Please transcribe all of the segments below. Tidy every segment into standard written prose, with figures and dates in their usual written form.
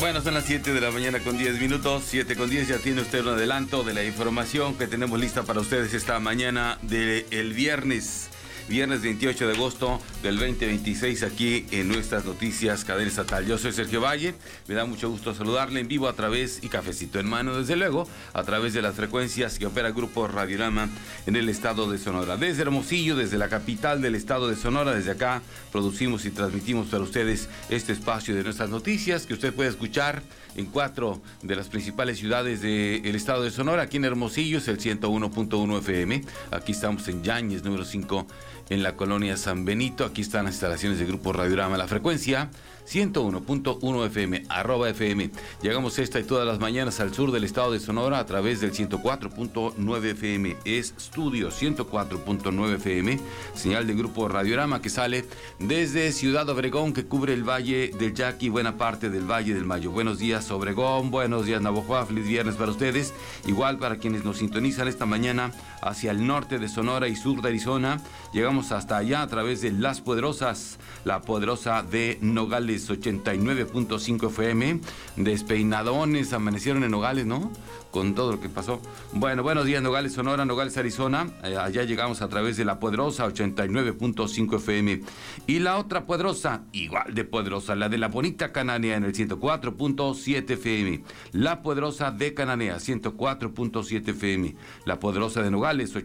Bueno, son las 7 de la mañana con 10 minutos, 7 con 10, ya tiene usted un adelanto de la información que tenemos lista para ustedes esta mañana del viernes 28 de agosto del 2026, aquí en nuestras noticias Cadena Estatal. Yo soy Sergio Valle, me da mucho gusto saludarle en vivo a través, y cafecito en mano desde luego, a través de las frecuencias que opera Grupo Radiorama en el estado de Sonora. Desde Hermosillo, desde la capital del estado de Sonora, desde acá producimos y transmitimos para ustedes este espacio de nuestras noticias que usted puede escuchar en 4 de las principales ciudades del estado de Sonora. Aquí en Hermosillo es el 101.1 FM, aquí estamos en Yáñez, número 5, en la colonia San Benito. Aquí están las instalaciones de Grupo Radiorama, la frecuencia 101.1 FM, @FM. Llegamos esta y todas las mañanas al sur del estado de Sonora a través del 104.9 FM. Es Estudio 104.9 FM, señal de Grupo Radiorama que sale desde Ciudad Obregón, que cubre el Valle del Yaqui y buena parte del Valle del Mayo. Buenos días, Obregón, buenos días, Navojoa, feliz viernes para ustedes. Igual para quienes nos sintonizan esta mañana hacia el norte de Sonora y sur de Arizona. Llegamos hasta allá a través de Las Poderosas, la poderosa de Nogales 89.5 FM. Despeinadones amanecieron en Nogales, ¿no? Con todo lo que pasó. Bueno, buenos días, Nogales, Sonora, Nogales, Arizona. Allá llegamos a través de la poderosa 89.5 FM. Y la otra poderosa, igual de poderosa, la de la bonita Cananea en el 104.7 FM. La poderosa de Cananea, 104.7 FM. La poderosa de Nogales,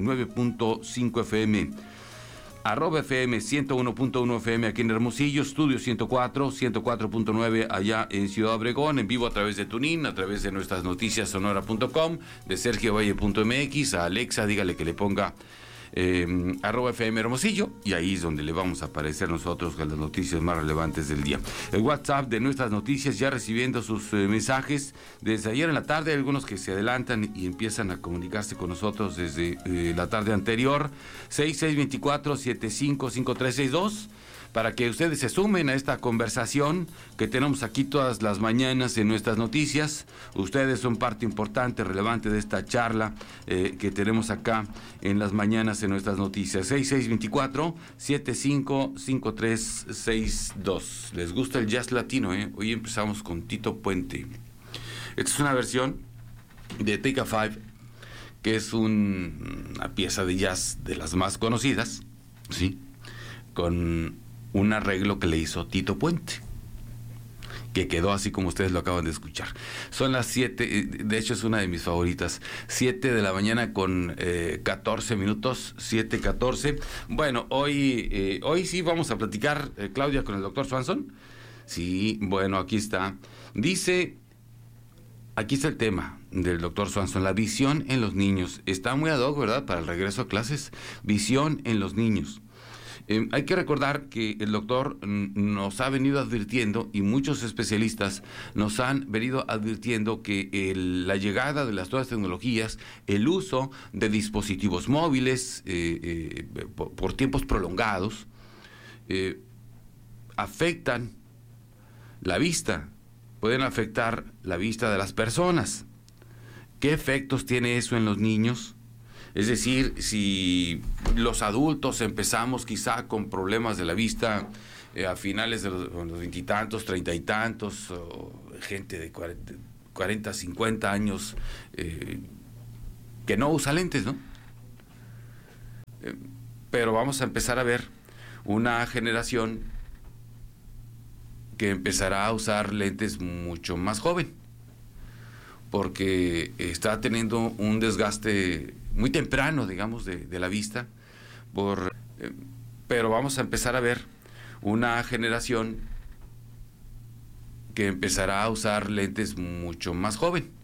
89.5 FM. @FM 101.1 FM aquí en Hermosillo, Estudio 104.9 allá en Ciudad Obregón, en vivo a través de TuneIn, a través de nuestras noticias sonora.com, de sergiovalle.mx. A Alexa dígale que le ponga @FM Hermosillo, y ahí es donde le vamos a aparecer nosotros con las noticias más relevantes del día. El WhatsApp de nuestras noticias ya recibiendo sus mensajes desde ayer en la tarde. Hay algunos que se adelantan y empiezan a comunicarse con nosotros desde la tarde anterior. 6624-755362 para que ustedes se sumen a esta conversación que tenemos aquí todas las mañanas en nuestras noticias. Ustedes son parte importante, relevante de esta charla que tenemos acá en las mañanas en nuestras noticias. 6624-755362. ¿Les gusta el jazz latino? Hoy empezamos con Tito Puente. Esta es una versión de Take a Five, que es una pieza de jazz de las más conocidas, ¿sí? Con un arreglo que le hizo Tito Puente, que quedó así como ustedes lo acaban de escuchar. Son las 7, de hecho es una de mis favoritas, 7 de la mañana con 14 minutos, 7:14. Bueno, hoy sí vamos a platicar, Claudia, con el doctor Swanson. Sí, bueno, aquí está. Dice, aquí está el tema del doctor Swanson, la visión en los niños. Está muy ad hoc, ¿verdad?, para el regreso a clases. Visión en los niños. Hay que recordar que el doctor nos ha venido advirtiendo, y muchos especialistas nos han venido advirtiendo, que la llegada de las nuevas tecnologías, el uso de dispositivos móviles por tiempos prolongados, afectan la vista, pueden afectar la vista de las personas. ¿Qué efectos tiene eso en los niños? Es decir, si los adultos empezamos quizá con problemas de la vista a finales de los 20 y tantos, 30 y tantos, o gente de 40, 50 años que no usa lentes, ¿no? Pero vamos a empezar a ver una generación que empezará a usar lentes mucho más joven, porque está teniendo un desgaste muy temprano, digamos, de la vista, pero vamos a empezar a ver una generación que empezará a usar lentes mucho más joven,